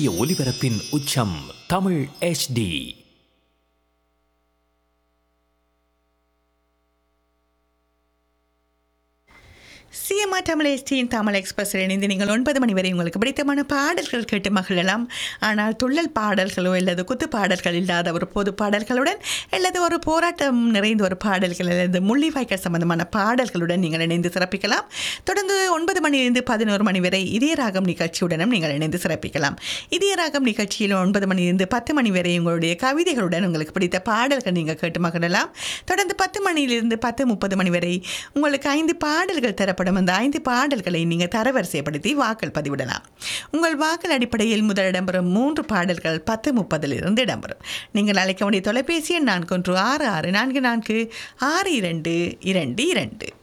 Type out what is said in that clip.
சூரிய ஒளிபரப்பின் உச்சம் Tamil HD. CMR Tamil எஸ்டியின் Tamil எக்ஸ்பிரஸில் இணைந்து நீங்கள் 9 மணி வரை உங்களுக்கு பிடித்தமான பாடல்கள் கேட்டு மகிழலாம். ஆனால் துள்ளல் பாடல்களோ அல்லது குத்து பாடல்கள் இல்லாத ஒரு பொது பாடல்களுடன் அல்லது ஒரு போராட்டம் நிறைந்த ஒரு பாடல்கள் அல்லது முள்ளிவாய்க்கால் சம்பந்தமான பாடல்களுடன் நீங்கள் இணைந்து சிறப்பிக்கலாம். தொடர்ந்து 9 மணியிலிருந்து 11 மணி வரை இதய ராகம் நிகழ்ச்சியுடனும் நீங்கள் இணைந்து சிறப்பிக்கலாம். இதய ராகம் நிகழ்ச்சியில் 9 மணியிலிருந்து 10 மணி வரை உங்களுடைய கவிதைகளுடன் உங்களுக்கு பிடித்த பாடல்கள் நீங்கள் கேட்டு மகிழலாம். தொடர்ந்து 10 மணியிலிருந்து 10:30 மணி வரை உங்களுக்கு 5 பாடல்கள் தரப்படும். அந்த 5 பாடல்களை நீங்கள் தரவரிசைப்படுத்தி வாக்கள் பதிவிடலாம். உங்கள் வாக்கள் அடிப்படையில் முதல் இடம்பெறும் 3 பாடல்கள் 10:30 இடம்பெறும். நீங்கள் அழைக்க வேண்டிய தொலைபேசி எண் 4166446222.